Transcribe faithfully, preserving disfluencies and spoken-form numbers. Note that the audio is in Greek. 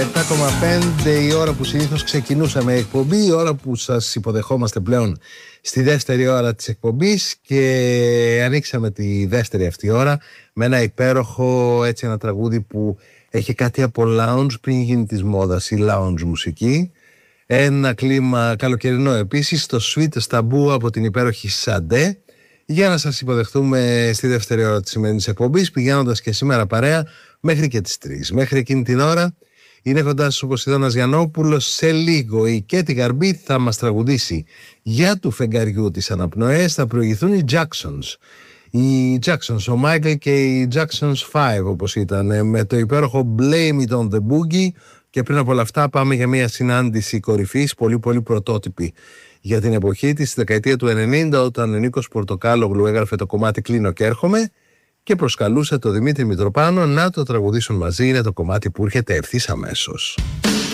επτά κόμμα πέντε η ώρα που συνήθως ξεκινούσαμε εκπομπή, η ώρα που σας υποδεχόμαστε πλέον στη δεύτερη ώρα της εκπομπής, και ανοίξαμε τη δεύτερη αυτή ώρα με ένα υπέροχο, έτσι, ένα τραγούδι που έχει κάτι από lounge πριν γίνει της μόδας η lounge μουσική. Ένα κλίμα καλοκαιρινό επίσης, το Sweet Taboo από την υπέροχη Σαντέ, για να σας υποδεχτούμε στη δεύτερη ώρα της σημερινής εκπομπής, πηγαίνοντας και σήμερα παρέα μέχρι και τις τρεις. Μέχρι εκείνη την ώρα είναι κοντά σας ο Ποσειδώνας Γιαννόπουλος. Σε λίγο η Κέτι Γαρμπή θα μας τραγουδήσει για του φεγγαριού τις αναπνοές. Θα προηγηθούν οι Jacksons. Οι Jacksons, ο Michael και οι Jacksons πέντε, όπως ήταν, με το υπέροχο Blame It On The Boogie. Και πριν από όλα αυτά πάμε για μια συνάντηση κορυφής, πολύ πολύ πρωτότυπη για την εποχή της, στη δεκαετία του ενενήντα, όταν ο Νίκος Πορτοκάλογλου έγραφε το κομμάτι «Κλείνω και έρχομαι» και προσκαλούσε τον Δημήτρη Μητροπάνο να το τραγουδήσουν μαζί. Είναι το κομμάτι που έρχεται ευθύς αμέσως.